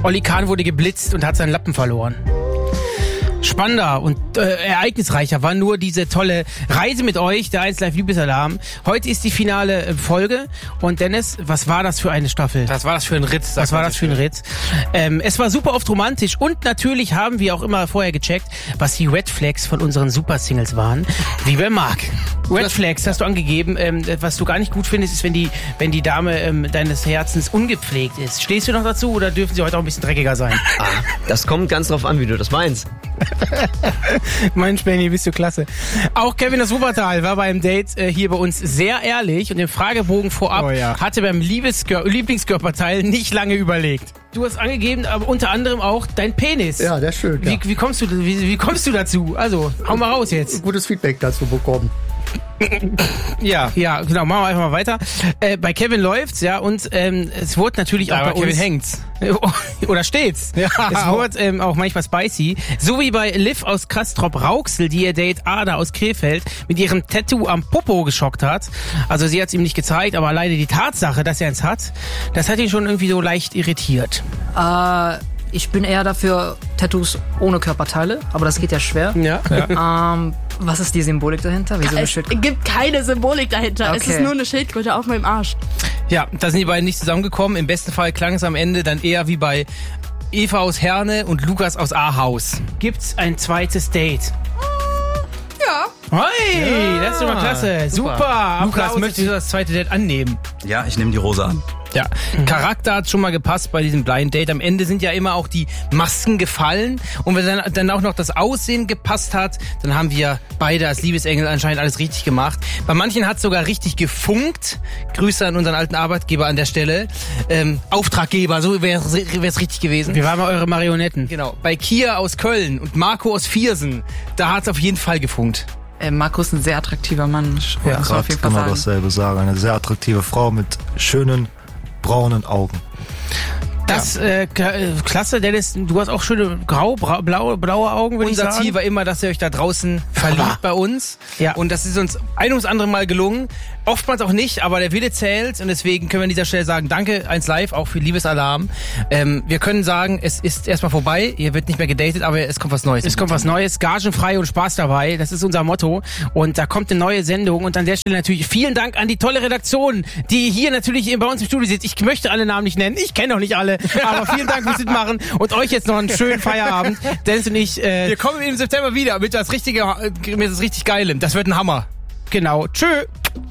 Olli Kahn wurde geblitzt und hat seinen Lappen verloren. Spannender und ereignisreicher war nur diese tolle Reise mit euch, der 1 Live Liebesalarm. Heute ist die finale Folge und Dennis, was war das für eine Staffel? Was war das für ein Ritt? Was war das für ein Ritt? Es war super oft romantisch und natürlich haben wir auch immer vorher gecheckt, was die Red Flags von unseren Super-Singles waren. Wie bei Marc. Red Flags hast du angegeben. Was du gar nicht gut findest, ist, wenn die Dame deines Herzens ungepflegt ist. Stehst du noch dazu oder dürfen sie heute auch ein bisschen dreckiger sein? Das kommt ganz drauf an, wie du das meinst. Mein Spenny, bist du klasse. Auch Kevin das Wuppertal war beim Date hier bei uns sehr ehrlich und im Fragebogen vorab hatte beim Lieblingskörperteil nicht lange überlegt. Du hast angegeben, aber unter anderem auch dein Penis. Ja, der ist schön. Ja. Wie kommst du dazu? Also, hau mal raus jetzt. Gutes Feedback dazu bekommen. Ja, genau, machen wir einfach mal weiter. Bei Kevin läuft's, ja, und es wurde natürlich auch bei Kevin uns... hängt's. Oder steht's. Ja, es wurde auch manchmal spicy. So wie bei Liv aus Castrop-Rauxel, die ihr Date Ada aus Krefeld mit ihrem Tattoo am Popo geschockt hat. Also sie hat's ihm nicht gezeigt, aber alleine die Tatsache, dass er eins hat, das hat ihn schon irgendwie so leicht irritiert. Ich bin eher dafür Tattoos ohne Körperteile, aber das geht ja schwer. Ja. Was ist die Symbolik dahinter? Wieso eine Es gibt keine Symbolik dahinter. Okay. Es ist nur eine Schildkröte auf meinem Arsch. Ja, da sind die beiden nicht zusammengekommen. Im besten Fall klang es am Ende dann eher wie bei Eva aus Herne und Lukas aus Ahaus. Gibt's ein zweites Date? Ja. Hey, das ist doch mal klasse. Super. Lukas, Applaus. möchtest du das zweite Date annehmen? Ja, ich nehme die Rose an. Ja, Charakter hat schon mal gepasst bei diesem Blind Date. Am Ende sind ja immer auch die Masken gefallen. Und wenn dann auch noch das Aussehen gepasst hat, dann haben wir beide als Liebesengel anscheinend alles richtig gemacht. Bei manchen hat es sogar richtig gefunkt. Grüße an unseren alten Arbeitgeber an der Stelle. Auftraggeber, so wäre es richtig gewesen. Wir waren mal eure Marionetten. Genau. Bei Kia aus Köln und Marco aus Viersen, da hat es auf jeden Fall gefunkt. Marco ist ein sehr attraktiver Mann. Ich wollte gerade genau dasselbe sagen. Eine sehr attraktive Frau mit schönen braunen Augen. Das, klasse, Dennis, du hast auch schöne blaue Augen, würde ich sagen. Unser Ziel war immer, dass ihr euch da draußen verliebt bei uns. Ja. Und das ist uns ein ums andere Mal gelungen. Oftmals auch nicht, aber der Wille zählt. Und deswegen können wir an dieser Stelle sagen, danke 1 Live, auch für Liebesalarm. Wir können sagen, es ist erstmal vorbei. Ihr wird nicht mehr gedatet, aber es kommt was Neues. Es kommt was Neues, gagenfrei und Spaß dabei. Das ist unser Motto. Und da kommt eine neue Sendung. Und an der Stelle natürlich vielen Dank an die tolle Redaktion, die hier natürlich bei uns im Studio sitzt. Ich möchte alle Namen nicht nennen. Ich kenne noch nicht alle. Aber vielen Dank fürs Mitmachen. Und euch jetzt noch einen schönen Feierabend. Dennis und ich... wir kommen im September wieder mit das richtig Geilem. Das wird ein Hammer. Genau. Tschö.